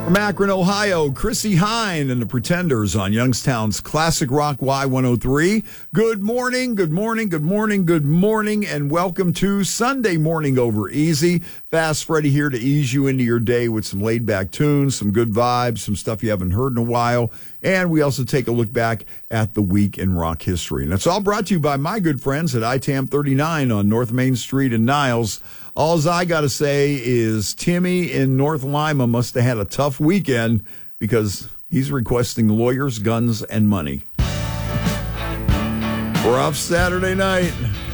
From Akron, Ohio, Chrissy Hine and the Pretenders on Youngstown's Classic Rock Y103. Good morning, good morning, good morning, good morning, and welcome to Sunday Morning Over Easy. Fast Freddy here to ease you into your day with some laid-back tunes, some good vibes, some stuff you haven't heard in a while, and we also take a look back at the week in rock history. And it's all brought to you by my good friends at ITAM 39 on North Main Street in Niles. All I got to say is Timmy in North Lima must have had a tough weekend because he's requesting lawyers, guns, and money. Rough Saturday night.